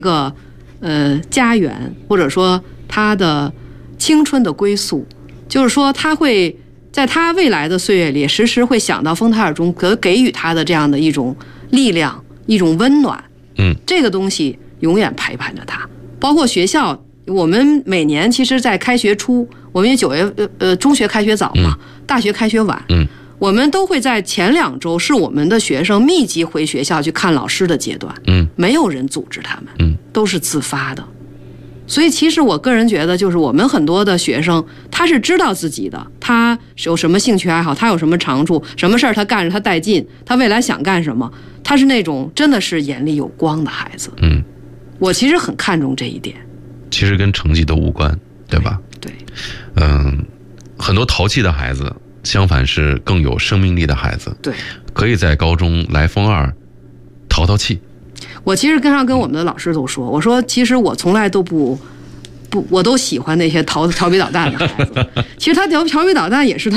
个家园，或者说他的青春的归宿，就是说他会在他未来的岁月里时时会想到丰塔尔中给予他的这样的一种力量，一种温暖。这个东西永远陪伴着他。包括学校，我们每年其实在开学初，我们也9月中学开学早嘛，大学开学晚，我们都会在前2周是我们的学生密集回学校去看老师的阶段，没有人组织他们，都是自发的。所以其实我个人觉得，就是我们很多的学生，他是知道自己的，他有什么兴趣爱好，他有什么长处，什么事儿他干着他带劲，他未来想干什么，他是那种真的是眼里有光的孩子。我其实很看重这一点。 其实跟成绩都无关，对吧？ 对。 很多淘气的孩子，相反是更有生命力的孩子。 对。 可以在高中来风2淘气。 我其实跟我们的老师都说，我说其实我从来都不，我都喜欢那些调皮捣蛋的孩子。其实他调皮捣蛋也是他